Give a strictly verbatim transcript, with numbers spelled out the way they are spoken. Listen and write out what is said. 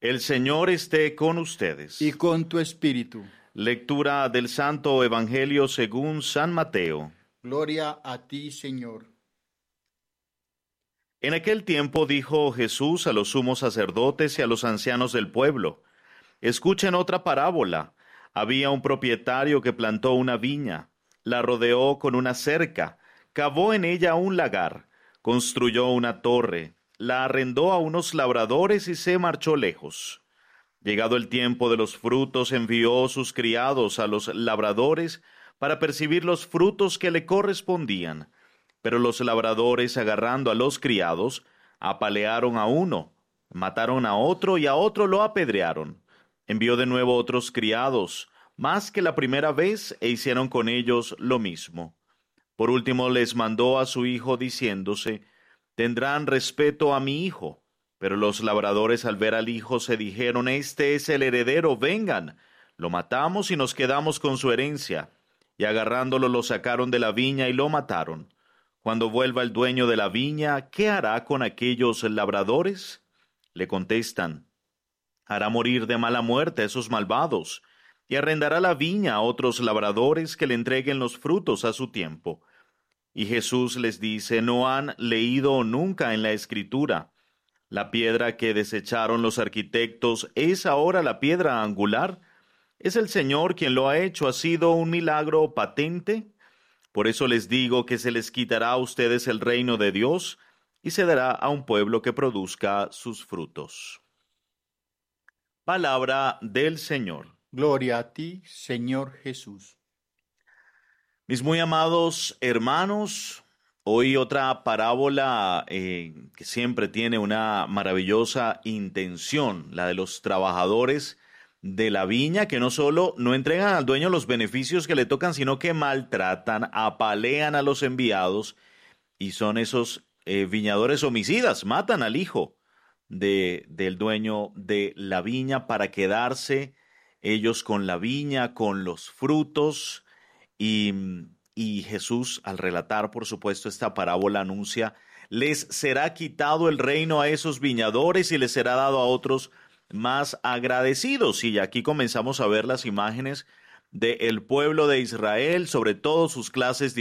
El Señor esté con ustedes. Y con tu espíritu. Lectura del Santo Evangelio según San Mateo. Gloria a ti, Señor. En aquel tiempo dijo Jesús a los sumos sacerdotes y a los ancianos del pueblo: Escuchen otra parábola. Había un propietario que plantó una viña, la rodeó con una cerca, cavó en ella un lagar, construyó una torre, la arrendó a unos labradores y se marchó lejos. Llegado el tiempo de los frutos, envió sus criados a los labradores para percibir los frutos que le correspondían. Pero los labradores, agarrando a los criados, apalearon a uno, mataron a otro y a otro lo apedrearon. Envió de nuevo otros criados, más que la primera vez, e hicieron con ellos lo mismo. Por último les mandó a su hijo diciéndose: Tendrán respeto a mi hijo. Pero los labradores, al ver al hijo, se dijeron: Este es el heredero, vengan, lo matamos y nos quedamos con su herencia. Y agarrándolo lo sacaron de la viña y lo mataron. Cuando vuelva el dueño de la viña, ¿qué hará con aquellos labradores? Le contestan: Hará morir de mala muerte a esos malvados, y arrendará la viña a otros labradores que le entreguen los frutos a su tiempo. Y Jesús les dice: ¿No han leído nunca en la Escritura: La piedra que desecharon los arquitectos es ahora la piedra angular? ¿Es el Señor quien lo ha hecho? ¿Ha sido un milagro patente? Por eso les digo que se les quitará a ustedes el reino de Dios y se dará a un pueblo que produzca sus frutos. Palabra del Señor. Gloria a ti, Señor Jesús. Mis muy amados hermanos, hoy otra parábola eh, que siempre tiene una maravillosa intención, la de los trabajadores de la viña, que no solo no entregan al dueño los beneficios que le tocan, sino que maltratan, apalean a los enviados, y son esos eh, viñadores homicidas, matan al hijo de, del dueño de la viña para quedarse ellos con la viña, con los frutos. Y, y Jesús, al relatar, por supuesto, esta parábola, anuncia: les será quitado el reino a esos viñadores y les será dado a otros más agradecidos. Y aquí comenzamos a ver las imágenes del pueblo de Israel, sobre todo sus clases